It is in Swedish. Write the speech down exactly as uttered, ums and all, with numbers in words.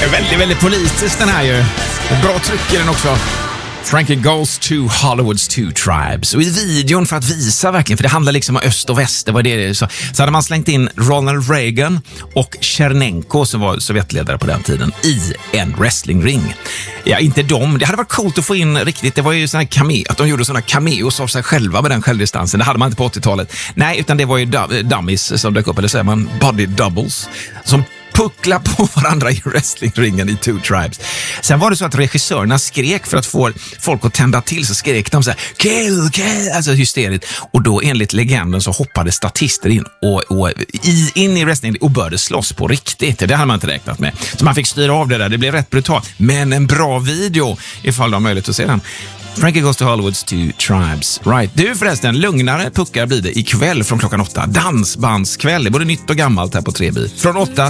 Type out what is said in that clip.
är väldigt, väldigt politisk den här ju. Bra tryck i den också. Frankie Goes to Hollywood's Two Tribes. Och i videon, för att visa verkligen, för det handlar liksom om öst och väst, det var det, så, så hade man slängt in Ronald Reagan och Chernenko, som var Sovjetledare på den tiden, i en wrestlingring. Ja, inte dem. Det hade varit coolt att få in riktigt, det var ju såna cameo, att de gjorde såna cameos av sig själva med den självdistansen. Det hade man inte på åttiotalet. Nej, utan det var ju dummies som dök upp, eller säger man body doubles, som puckla på varandra i wrestlingringen i Two Tribes. Sen var det så att regissörerna skrek för att få folk att tända till, så skrek de så här kill, kill, alltså hysteriskt. Och då enligt legenden så hoppade statister in och, och i, in i wrestling och började slåss på riktigt. Det hade man inte räknat med. Så man fick styra av det där. Det blev rätt brutalt. Men en bra video ifall de har möjlighet att se den. Frankie Goes to Hollywood's Two Tribes. Right. Du förresten, lugnare puckar blir det ikväll från klockan åtta. Dansbandskväll, både nytt och gammalt här på tre B. Från åtta